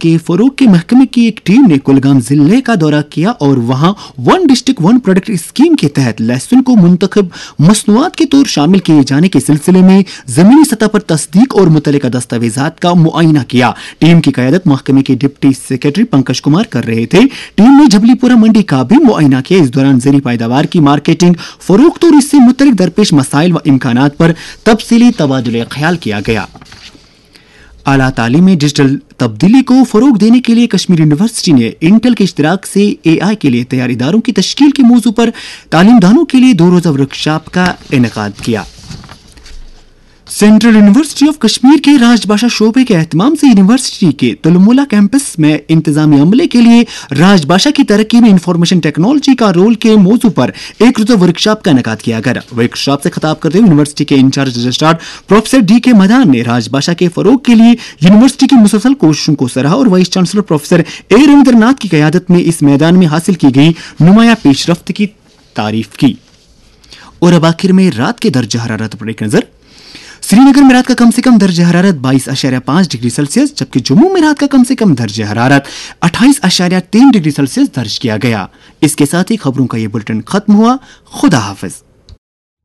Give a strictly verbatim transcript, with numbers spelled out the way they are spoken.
کے فروغ کے محکمے کی ایک ٹیم نے کلگام ضلع کا دورہ کیا اور وہاں one district one product scheme کے تحت لہسن کو منتخب مصنوعات کے طور شامل کیے جانے کے سلسلے میں زمینی سطح پر تصدیق اور متعلقہ دستاویزات کا معائنہ کیا. ٹیم کی قیادت محکمے کے ڈپٹی سیکرٹری پنکج کمار کر رہے تھے. ٹیم نے جبلی پورہ منڈی کا بھی معائنہ کیا. اس دوران زرعی پیداوار کی مارکیٹنگ، فروخت اور اس سے متعلق درپیش مسائل و امکانات پر تفصیلی تبادلہ خیال کیا گیا. اعلیٰ تعلیم میں ڈیجیٹل تبدیلی کو فروغ دینے کے لیے کشمیر یونیورسٹی نے انٹل کے اشتراک سے اے آئی کے لیے تیار اداروں کی تشکیل کے موضوع پر تعلیم دانوں کے لیے دو روزہ ورکشاپ کا انعقاد کیا. سینٹرل یونیورسٹی آف کشمیر کے راج بھاشا شعبے کے اہتمام سے یونیورسٹی کے تلمولہ کیمپس میں انتظامی عملے کے لیے راج بھاشا کی ترقی میں انفارمیشن ٹیکنالوجی کا رول کے موضوع پر ایک روزہ ورکشاپ کا انعقاد کیا گیا. ورکشاپ سے خطاب کرتے ہوئے یونیورسٹی کے انچارج رجسٹرار پروفیسر ڈی کے مدان نے راج بھاشا کے فروغ کے لیے یونیورسٹی کی مسلسل کوششوں کو سراہا اور وائس چانسلر پروفیسر اے رویندر ناتھ کی قیادت میں اس میدان میں حاصل کی گئی نمایاں پیش رفت کی تعریف کی. اور اب آخر میں رات کے درجہ حرارت پر ایک نظر. سری نگر میں رات کا کم سے کم درجہ حرارت بائیس اشاریہ پانچ ڈگری سیلسیس، جبکہ جموں میں رات کا کم سے کم درجہ حرارت اٹھائیس اشاریہ تین ڈگری سیلسیس درج کیا گیا. اس کے ساتھ ہی خبروں کا یہ بلٹن ختم ہوا. خدا حافظ.